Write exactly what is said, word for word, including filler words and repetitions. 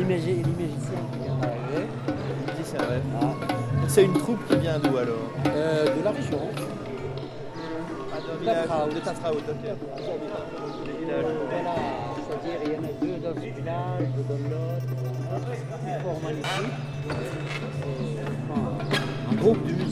l'imagi- l'imagicien qui vient d'arriver. Musicien, ouais. Ah. C'est une troupe qui vient d'où alors? Euh, de la région. Ah, d'un village Tatraout. de Tatraout, ok. Les villages. Voilà, c'est-à-dire il y en a deux dans ce village, deux dans l'autre. Ils forment un équipe. Et, enfin, Un groupe du